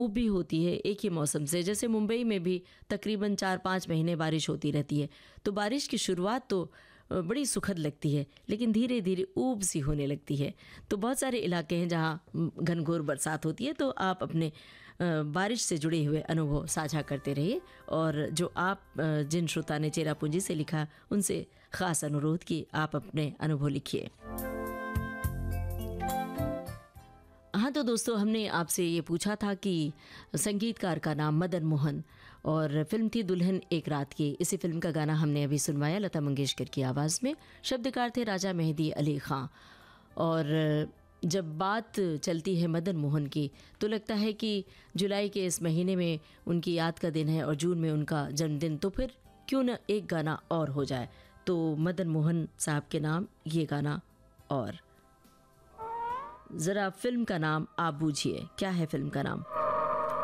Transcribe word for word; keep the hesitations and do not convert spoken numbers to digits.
धूप भी होती है एक ही मौसम से। जैसे मुंबई में भी तकरीबन चार पाँच महीने बारिश होती रहती है, तो बारिश की शुरुआत तो अ, बड़ी सुखद लगती है, लेकिन धीरे धीरे ऊब सी होने लगती है। तो बहुत सारे इलाके हैं जहाँ म, घनघोर बरसात होती है। तो आप अपने अ, बारिश से जुड़े हुए अनुभव साझा करते रहिए, और जो आप अ, जिन श्रोता ने चेरापूंजी से लिखा उनसे ख़ास अनुरोध कि आप अपने अनुभव लिखिए। हाँ, तो दोस्तों, हमने आपसे ये पूछा था कि संगीतकार का नाम मदन मोहन, और फिल्म थी दुल्हन एक रात की। इसी फिल्म का गाना हमने अभी सुनवाया लता मंगेशकर की आवाज़ में। शब्दकार थे राजा मेहदी अली ख़ां। और जब बात चलती है मदन मोहन की, तो लगता है कि जुलाई के इस महीने में उनकी याद का दिन है और जून में उनका जन्मदिन, तो फिर क्यों न एक गाना और हो जाए। तो मदन मोहन साहब के नाम ये गाना। और ज़रा फिल्म का नाम आप बूझिए, क्या है फिल्म का नाम?